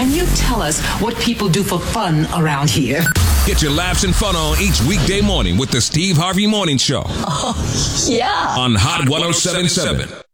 Can you tell us what people do for fun around here? Get your laughs and fun on each weekday morning with the Steve Harvey Morning Show. Oh, yeah. On Hot 107.7.